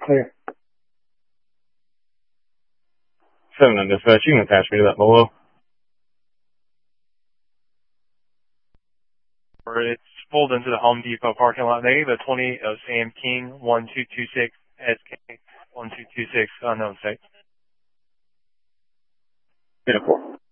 Clear. 7 and dispatch, you can attach me to that below. It's pulled into the Home Depot parking lot. Negative 20 of Sam King, 1226 SK, 1226 unknown state. Yeah, 4.